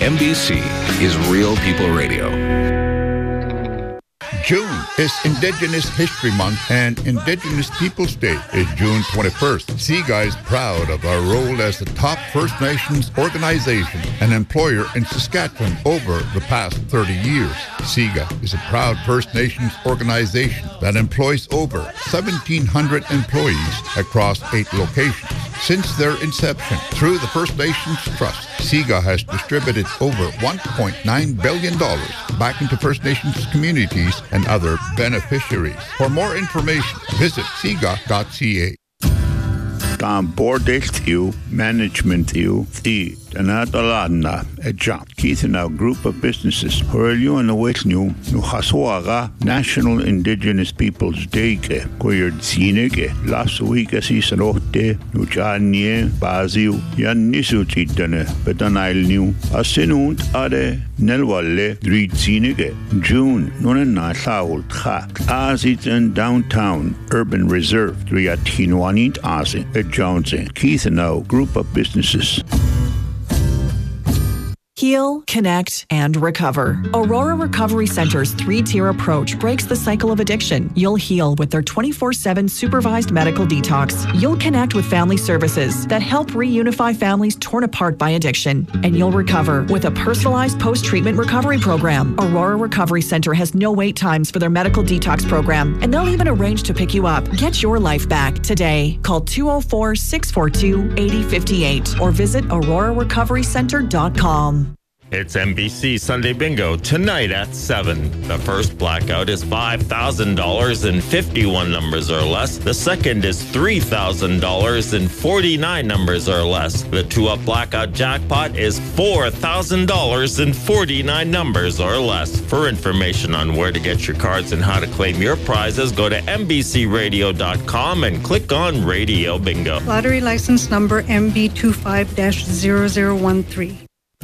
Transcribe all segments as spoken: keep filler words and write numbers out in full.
M B C is Real People Radio. June is Indigenous History Month, and Indigenous Peoples Day is June twenty-first. SIGA is proud of our role as the top First Nations organization and employer in Saskatchewan over the past thirty years. SIGA is a proud First Nations organization that employs over seventeen hundred employees across eight locations. Since their inception, through the First Nations Trust, SIGA has distributed over one point nine billion dollars back into First Nations communities and other beneficiaries. For more information, visit siga dot c a. Gan bordell tiu, management tiu, the Danadalana, a job. Keith and our group of businesses, Horelu and the West New, Nuhaswaga, National Indigenous Peoples Day, Koyard Sinege, last week as he sanote, Nujanye, Bazil, Yan Nisutidane, Bedanil New, Asinunt Ade, Nelwale, Dreid Sinege, June, Nunana Saul, Trak, Azit and Downtown Urban Reserve, Triatinwanit Azi, a Jones, Keith and our group of businesses. Heal, connect, and recover. Aurora Recovery Center's three-tier approach breaks the cycle of addiction. You'll heal with their twenty-four seven supervised medical detox. You'll connect with family services that help reunify families torn apart by addiction. And you'll recover with a personalized post-treatment recovery program. Aurora Recovery Center has no wait times for their medical detox program, and they'll even arrange to pick you up. Get your life back today. Call two oh four, six four two, eight oh five eight or visit aurora recovery center dot com. It's M B C Sunday Bingo tonight at seven. The first blackout is five thousand dollars and fifty-one numbers or less. The second is three thousand dollars and forty-nine numbers or less. The two-up blackout jackpot is four thousand dollars and forty-nine numbers or less. For information on where to get your cards and how to claim your prizes, go to m b c radio dot com and click on Radio Bingo. Lottery license number M B two five zero zero one three.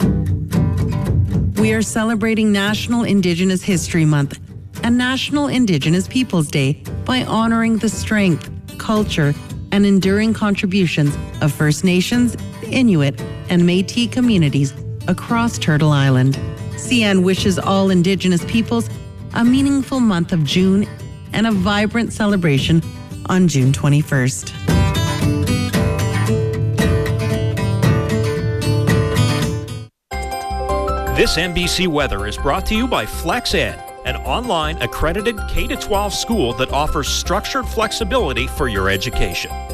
We are celebrating National Indigenous History Month and National Indigenous Peoples Day by honoring the strength, culture, and enduring contributions of First Nations, Inuit, and Métis communities across Turtle Island. C N wishes all Indigenous peoples a meaningful month of June and a vibrant celebration on June twenty-first. This M B C weather is brought to you by FlexEd, an online accredited K through twelve school that offers structured flexibility for your education.